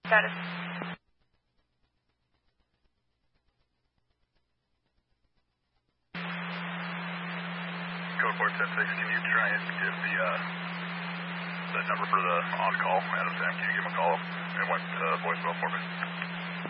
Status. Code 476, can you try and give the number for the on-call, Adam Sam? Can you give him a call? It went voicemail for me.